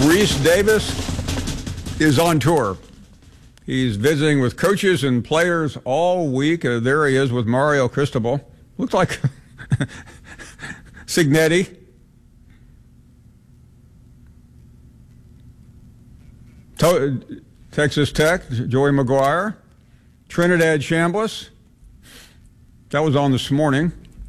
Reese Davis is on tour. He's visiting with coaches and players all week. There he is with Mario Cristobal. Looks like Cignetti. Texas Tech, Joey McGuire. Trinidad Chambliss. That was on this morning.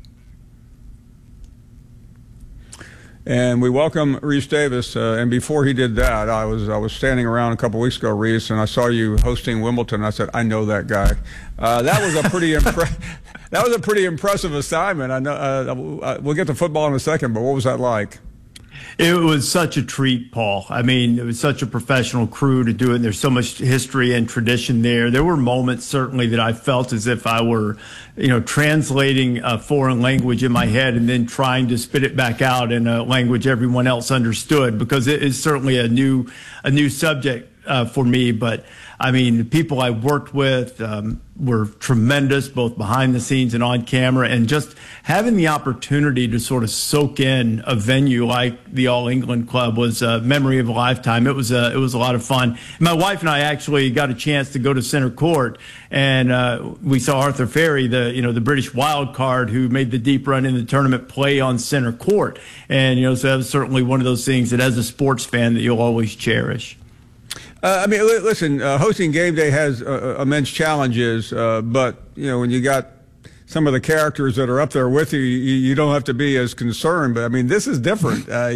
And we welcome Reese Davis. And before he did that, I was standing around a couple weeks ago, Reese, and I saw you hosting Wimbledon. I said, I know that guy. That was a pretty that was a pretty impressive assignment. I know we'll get to football in a second, but what was that like? It was such a treat, Paul. I mean, it was such a professional crew to do it. And there's so much history and tradition there. There were moments, certainly, that I felt as if I were, translating a foreign language in my head and then trying to spit it back out in a language everyone else understood, because it is certainly a new subject for me. But I mean, the people I worked with were tremendous, both behind the scenes and on camera, and just having the opportunity to sort of soak in a venue like the All England Club was a memory of a lifetime. It was a lot of fun. My wife and I actually got a chance to go to center court, and we saw Arthur Ferry, the British wild card who made the deep run in the tournament, play on center court. And so that was certainly one of those things that, as a sports fan, that you'll always cherish. Listen, hosting game day has immense challenges, but, when you got some of the characters that are up there with you, you don't have to be as concerned. But, I mean, this is different. How,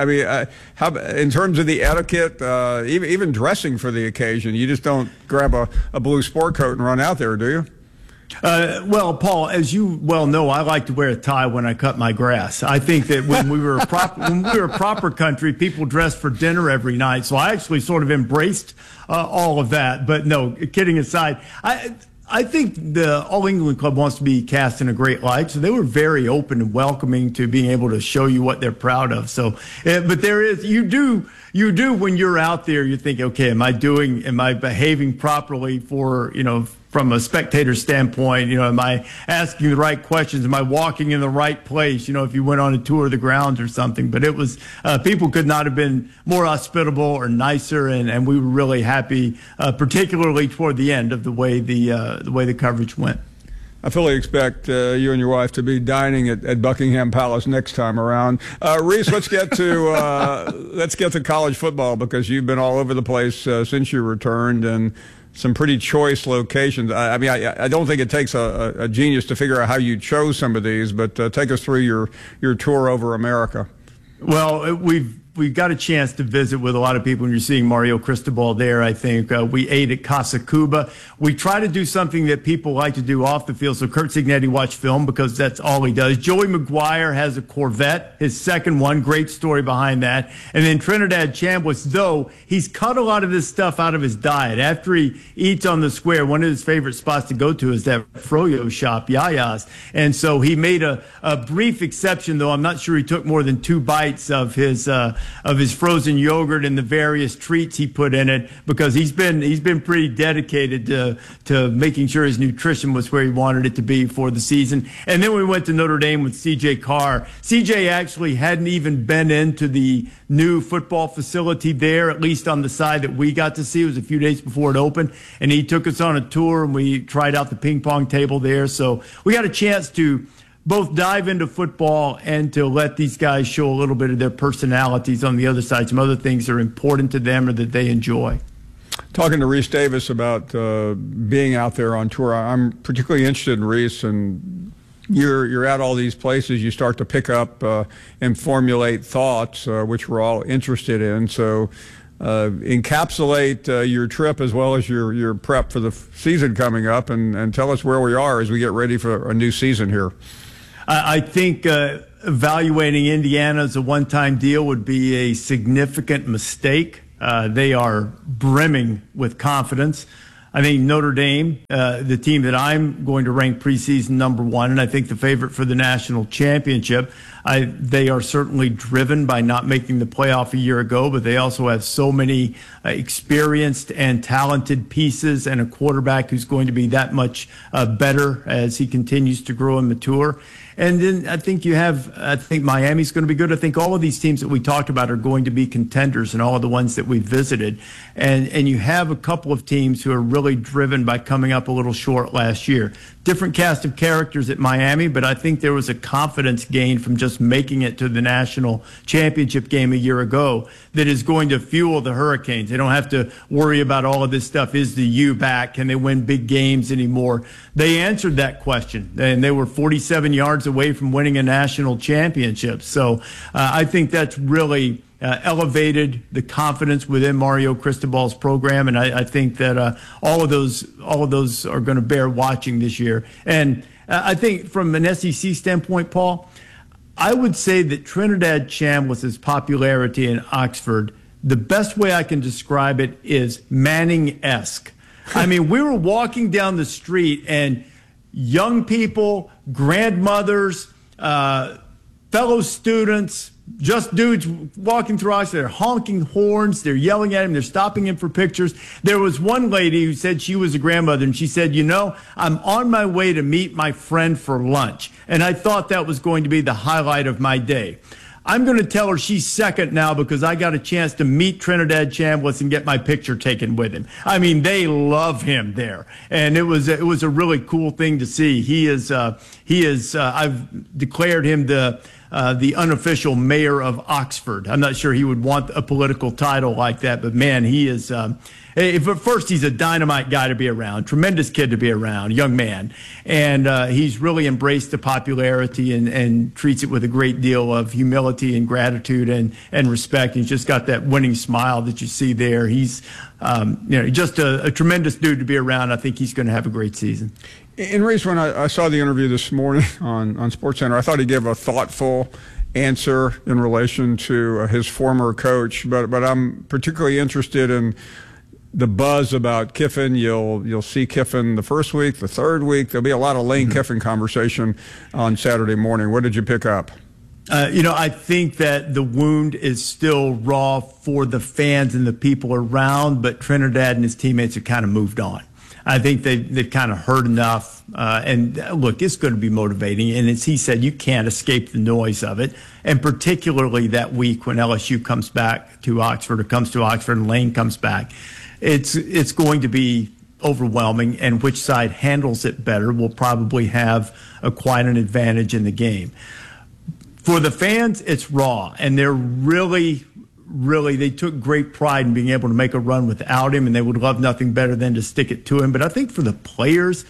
in terms of the etiquette, even dressing for the occasion, you just don't grab a blue sport coat and run out there, do you? Well, Paul, as you well know, I like to wear a tie when I cut my grass. I think that when we were a proper country, people dressed for dinner every night. So I actually sort of embraced all of that. But no, kidding aside, I think the All England Club wants to be cast in a great light. So they were very open and welcoming to being able to show you what they're proud of. So, but there is, you do when you're out there, you think, okay, am I behaving properly for, from a spectator standpoint, am I asking the right questions? Am I walking in the right place? If you went on a tour of the grounds or something. But it was, people could not have been more hospitable or nicer, and we were really happy, particularly toward the end of the way the coverage went. I fully expect you and your wife to be dining at Buckingham Palace next time around. Reese, let's get to college football, because you've been all over the place since you returned, and some pretty choice locations. I don't think it takes a genius to figure out how you chose some of these, but take us through your tour over America. Well, we've got a chance to visit with a lot of people, and you're seeing Mario Cristobal there. I think we ate at Casa Cuba. We try to do something that people like to do off the field. So Curt Cignetti watched film, because that's all he does. Joey McGuire has a Corvette, his second one. Great story behind that. And then Trinidad Chambliss, though, he's cut a lot of this stuff out of his diet. After he eats on the square, one of his favorite spots to go to is that froyo shop, Yaya's. And so he made a brief exception, though. I'm not sure he took more than 2 bites of his frozen yogurt and the various treats he put in it, because he's been pretty dedicated to making sure his nutrition was where he wanted it to be for the season. And then we went to Notre Dame with C.J. Carr. C.J. actually hadn't even been into the new football facility there, at least on the side that we got to see. It was a few days before it opened, and he took us on a tour, and we tried out the ping pong table there. So we got a chance to both dive into football and to let these guys show a little bit of their personalities on the other side, some other things that are important to them or that they enjoy. Talking to Reese Davis about being out there on tour, I'm particularly interested in Reese, and you're at all these places, you start to pick up and formulate thoughts, which we're all interested in. So encapsulate your trip as well as your prep for the season coming up, and tell us where we are as we get ready for a new season here. I think evaluating Indiana as a one-time deal would be a significant mistake. They are brimming with confidence. I think Notre Dame, the team that I'm going to rank preseason number 1, and I think the favorite for the national championship, They are certainly driven by not making the playoff a year ago, but they also have so many experienced and talented pieces and a quarterback who's going to be that much better as he continues to grow and mature. And then I think Miami's going to be good. I think all of these teams that we talked about are going to be contenders, and all of the ones that we visited. And you have a couple of teams who are really driven by coming up a little short last year. Different cast of characters at Miami, but I think there was a confidence gain from just making it to the national championship game a year ago that is going to fuel the Hurricanes. They don't have to worry about all of this stuff. Is the U back? Can they win big games anymore? They answered that question, and they were 47 yards away from winning a national championship. So I think that's really elevated the confidence within Mario Cristobal's program, and I think that all of those are going to bear watching this year. And I think from an SEC standpoint, Paul, I would say that Trinidad Chambliss's popularity in Oxford, the best way I can describe it is Manning-esque. I mean, we were walking down the street and young people, grandmothers, fellow students, just dudes walking through Oxford. They're honking horns. They're yelling at him. They're stopping him for pictures. There was one lady who said she was a grandmother, and she said, I'm on my way to meet my friend for lunch. And I thought that was going to be the highlight of my day. I'm going to tell her she's second now because I got a chance to meet Trinidad Chambliss and get my picture taken with him. I mean, they love him there, and it was a really cool thing to see. I've declared him the unofficial mayor of Oxford. I'm not sure he would want a political title like that, but man, he is. First, he's a dynamite guy to be around, tremendous kid to be around, young man. And he's really embraced the popularity and treats it with a great deal of humility and gratitude and respect. He's just got that winning smile that you see there. He's just a tremendous dude to be around. I think he's going to have a great season. And Reese, when I saw the interview this morning on SportsCenter, I thought he gave a thoughtful answer in relation to his former coach. But I'm particularly interested in the buzz about Kiffin. You'll see Kiffin the first week, the third week. There'll be a lot of Lane Kiffin conversation on Saturday morning. What did you pick up? I think that the wound is still raw for the fans and the people around, but Trinidad and his teammates have kind of moved on. I think they've kind of heard enough. And look, it's going to be motivating. And as he said, you can't escape the noise of it. And particularly that week when LSU comes back to Oxford or comes to Oxford and Lane comes back, it's going to be overwhelming. And which side handles it better will probably have quite an advantage in the game. For the fans, it's raw. And they're really, they took great pride in being able to make a run without him, and they would love nothing better than to stick it to him. But I think for the players,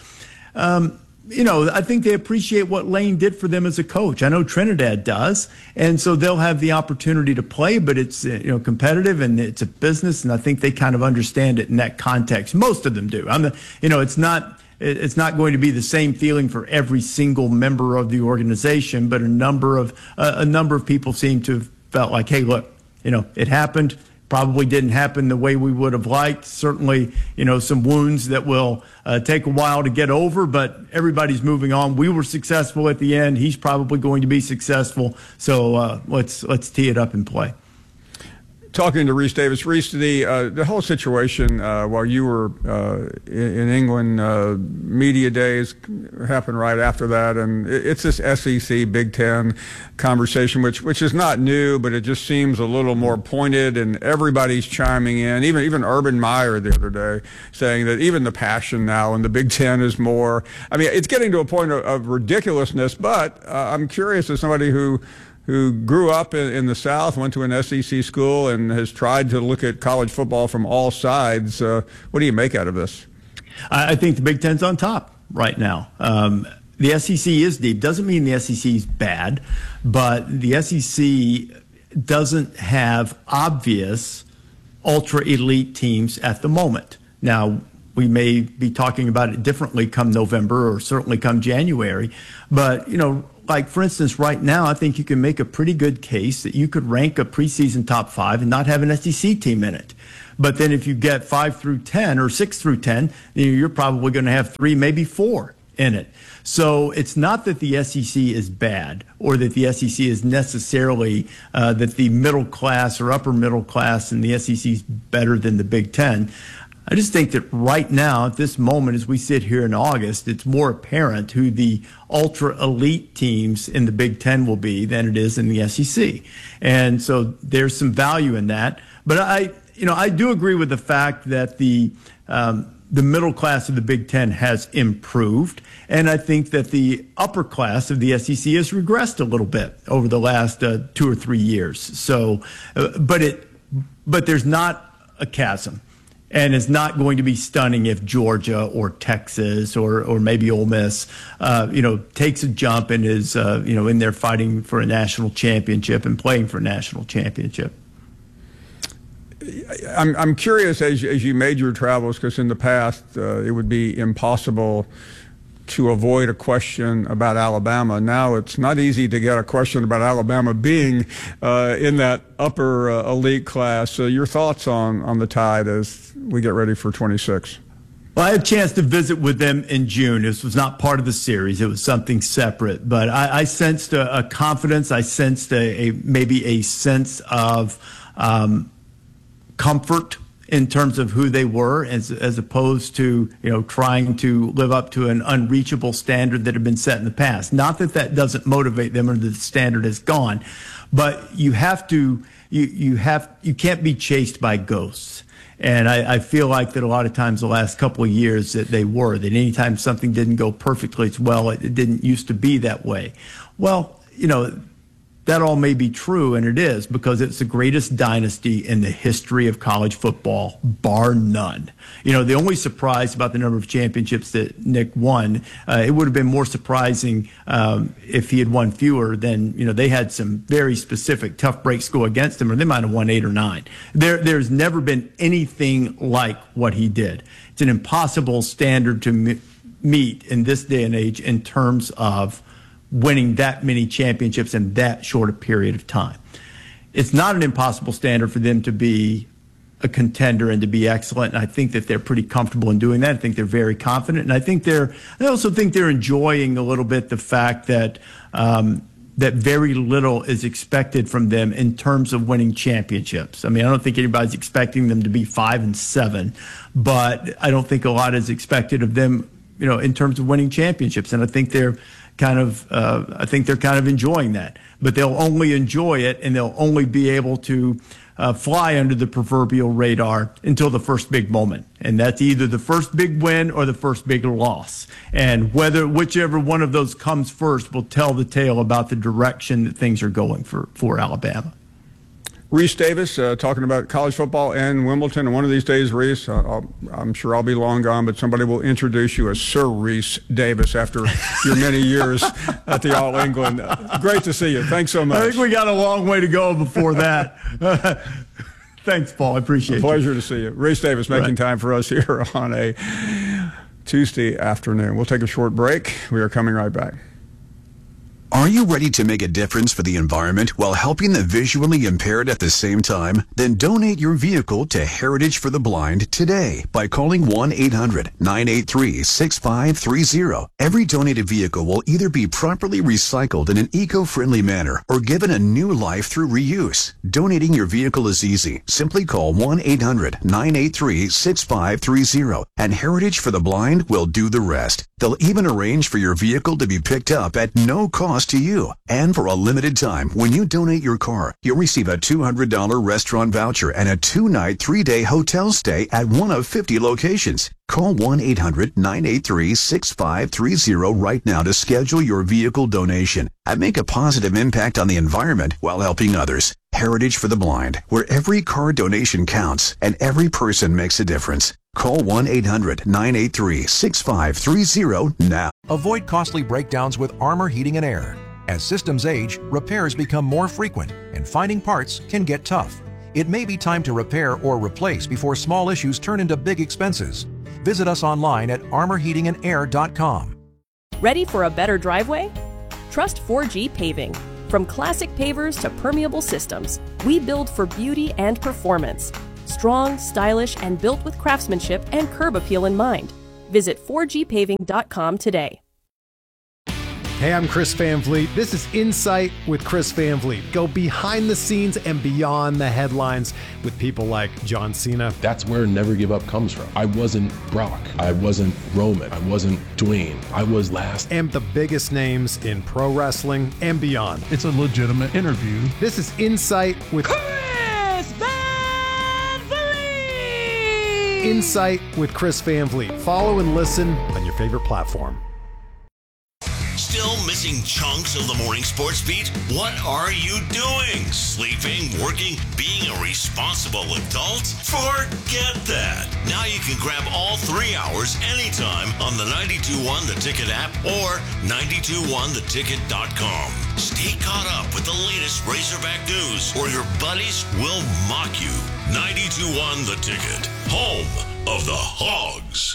I think they appreciate what Lane did for them as a coach. I know Trinidad does, and so they'll have the opportunity to play, but it's competitive and it's a business, and I think they kind of understand it in that context. Most of them do. It's not going to be the same feeling for every single member of the organization, but a number of people seem to have felt like, hey, look, it happened. Probably didn't happen the way we would have liked. Certainly, some wounds that will take a while to get over, but everybody's moving on. We were successful at the end. He's probably going to be successful. So let's tee it up and play. Talking to Reese Davis. Reese, the whole situation while you were in England, media days happened right after that, and it's this SEC Big Ten conversation, which is not new, but it just seems a little more pointed, and everybody's chiming in. Even Urban Meyer the other day saying that even the passion now in the Big Ten is more. I mean, it's getting to a point of ridiculousness. But I'm curious, as somebody who grew up in the South, went to an SEC school, and has tried to look at college football from all sides. What do you make out of this? I think the Big Ten's on top right now. The SEC is deep. Doesn't mean the SEC is bad, but the SEC doesn't have obvious ultra-elite teams at the moment. Now, we may be talking about it differently come November or certainly come January, but, like, for instance, right now, I think you can make a pretty good case that you could rank a preseason top 5 and not have an SEC team in it. But then if you get 5 through 10 or 6 through 10, you're probably going to have 3, maybe 4 in it. So it's not that the SEC is bad or that the SEC is necessarily that the middle class or upper middle class in the SEC is better than the Big Ten. I just think that right now, at this moment, as we sit here in August, it's more apparent who the ultra elite teams in the Big Ten will be than it is in the SEC. And so there's some value in that. But I do agree with the fact that the middle class of the Big Ten has improved. And I think that the upper class of the SEC has regressed a little bit over the last 2 or 3 years. So, but there's not a chasm. And it's not going to be stunning if Georgia or Texas or maybe Ole Miss, takes a jump and is, in there fighting for a national championship and playing for a national championship. I'm curious as you made your travels, because in the past it would be impossible to avoid a question about Alabama. Now it's not easy to get a question about Alabama being in that upper elite class. Your thoughts on the Tide as we get ready for 26? Well, I had a chance to visit with them in June. This was not part of the series. It was something separate. But I sensed a confidence. I sensed maybe a sense of comfort in terms of who they were, as opposed to trying to live up to an unreachable standard that had been set in the past. Not that that doesn't motivate them or that the standard is gone, but you have to you can't be chased by ghosts. And I feel like that a lot of times the last couple of years that that anytime something didn't go perfectly as well, it didn't used to be that way. Well, that all may be true, and it is, because it's the greatest dynasty in the history of college football, bar none. The only surprise about the number of championships that Nick won, it would have been more surprising if he had won fewer. Than they had some very specific tough breaks go against him, or they might have won 8 or 9. There's never been anything like what he did. It's an impossible standard to meet in this day and age in terms of winning that many championships in that short a period of time. It's not an impossible standard for them to be a contender and to be excellent. And I think that they're pretty comfortable in doing that. I think they're very confident. And I also think they're enjoying a little bit the fact that that very little is expected from them in terms of winning championships. I mean, I don't think anybody's expecting them to be 5-7, but I don't think a lot is expected of them, in terms of winning championships. And I think they're kind of enjoying that, but they'll only enjoy it and they'll only be able to fly under the proverbial radar until the first big moment. And that's either the first big win or the first big loss. And whichever one of those comes first will tell the tale about the direction that things are going for Alabama. Rece Davis, talking about college football and Wimbledon. And one of these days, Rece, I'm sure I'll be long gone, but somebody will introduce you as Sir Rece Davis after your many years at the All England. Great to see you. Thanks so much. I think we got a long way to go before that. Thanks, Paul. I appreciate it. Pleasure to see you. Rece Davis making time for us here on a Tuesday afternoon. We'll take a short break. We are coming right back. Are you ready to make a difference for the environment while helping the visually impaired at the same time? Then donate your vehicle to Heritage for the Blind today by calling 1-800-983-6530. Every donated vehicle will either be properly recycled in an eco-friendly manner or given a new life through reuse. Donating your vehicle is easy. Simply call 1-800-983-6530 and Heritage for the Blind will do the rest. They'll even arrange for your vehicle to be picked up at no cost to you. And for a limited time, when you donate your car, you'll receive a $200 restaurant voucher and a 2-night, 3-day hotel stay at one of 50 locations. Call 1-800-983-6530 right now to schedule your vehicle donation and make a positive impact on the environment while helping others. Heritage for the Blind, where every car donation counts and every person makes a difference. Call 1-800-983-6530 now. Avoid costly breakdowns with Armor Heating and Air. As systems age, repairs become more frequent, and finding parts can get tough. It may be time to repair or replace before small issues turn into big expenses. Visit us online at armorheatingandair.com. Ready for a better driveway? Trust 4G Paving. From classic pavers to permeable systems, we build for beauty and performance. Strong, stylish, and built with craftsmanship and curb appeal in mind. Visit 4gpaving.com today. Hey, I'm Chris Van Vliet. This is Insight with Chris Van Vliet. Go behind the scenes and beyond the headlines with people like John Cena. That's where Never Give Up comes from. I wasn't Brock. I wasn't Roman. I wasn't Dwayne. I was last. And the biggest names in pro wrestling and beyond. It's a legitimate interview. This is Insight with Chris Van Vliet. Insight with Chris Van Vliet. Follow and listen on your favorite platform. Still missing chunks of the morning sports beat? What are you doing? Sleeping, working, being a responsible adult? Forget that. Now you can grab all 3 hours anytime on the 92.1 The Ticket app or 921theticket.com. Stay caught up with the latest Razorback news or your buddies will mock you. 92.1 The Ticket, home of the Hogs.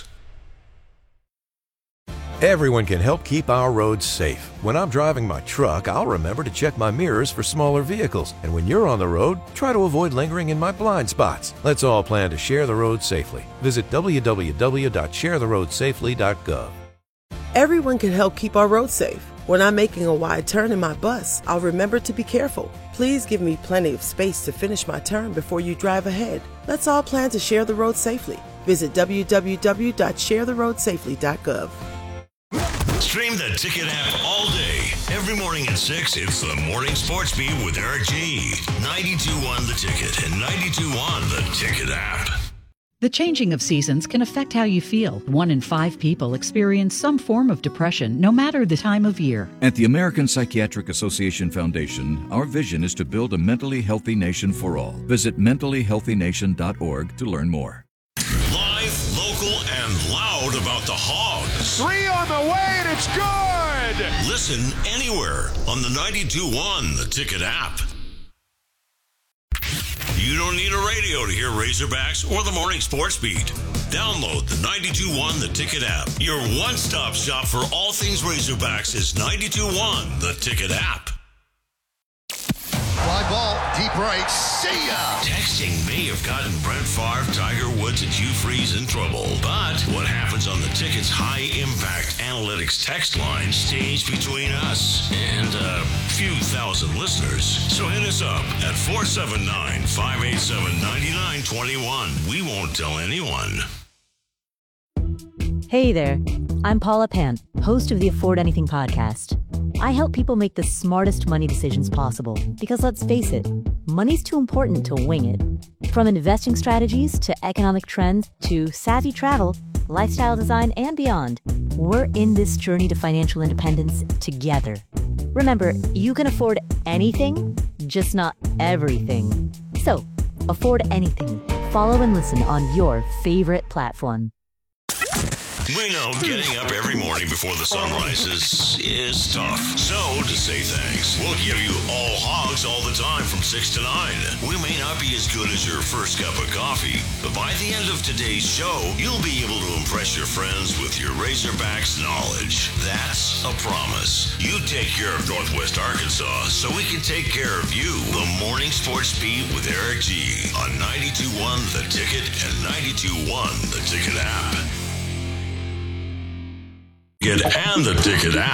Everyone can help keep our roads safe. When I'm driving my truck, I'll remember to check my mirrors for smaller vehicles. And when you're on the road, try to avoid lingering in my blind spots. Let's all plan to share the road safely. Visit www.sharetheroadsafely.gov. Everyone can help keep our roads safe. When I'm making a wide turn in my bus, I'll remember to be careful. Please give me plenty of space to finish my turn before you drive ahead. Let's all plan to share the road safely. Visit www.sharetheroadsafely.gov. Stream the Ticket app all day. Every morning at 6, it's the Morning Sports Beat with Eric G. 92.1 The Ticket and 92.1 The Ticket app. The changing of seasons can affect how you feel. 1 in 5 people experience some form of depression, no matter the time of year. At the American Psychiatric Association Foundation, our vision is to build a mentally healthy nation for all. Visit mentallyhealthynation.org to learn more. Live, local, and loud about the Hogs. 3 on the way, and it's good! Listen anywhere on the 92.1 The Ticket app. You don't need a radio to hear Razorbacks or the Morning Sports Beat. Download the 92.1 The Ticket app. Your one-stop shop for all things Razorbacks is 92.1 The Ticket app. Fly ball, deep right, see ya! Texting may have gotten Brett Favre, Tiger Woods, and Hugh Freeze in trouble. But what happens on the Ticket's high-impact analytics text line stays between us and a few thousand listeners. So hit us up at 479-587-9921. We won't tell anyone. Hey there, I'm Paula Pant, host of the Afford Anything podcast. I help people make the smartest money decisions possible because, let's face it, money's too important to wing it. From investing strategies to economic trends to savvy travel, lifestyle design, and beyond, we're in this journey to financial independence together. Remember, you can afford anything, just not everything. So, afford anything. Follow and listen on your favorite platform. We know getting up every morning before the sun rises is tough. So, to say thanks, we'll give you all Hogs all the time from 6 to 9. We may not be as good as your first cup of coffee, but by the end of today's show, you'll be able to impress your friends with your Razorbacks knowledge. That's a promise. You take care of Northwest Arkansas so we can take care of you. The Morning Sports Beat with Eric G. on 92.1 The Ticket and 92.1 The Ticket app. And the Ticket app.